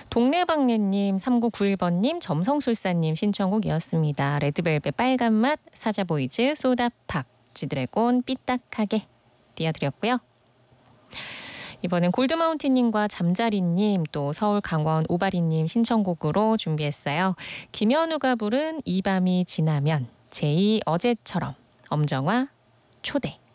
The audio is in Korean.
동네방네님, 3991번님, 점성술사님 신청곡이었습니다. 레드벨벳 빨간맛, 사자보이즈, 소다팝, 지드래곤 삐딱하게 띄워드렸고요. 이번엔 골드마운틴님과 잠자리님, 또 서울 강원 오바리님 신청곡으로 준비했어요. 김현우가 부른 이 밤이 지나면, 제이 어제처럼, 엄정화 초대.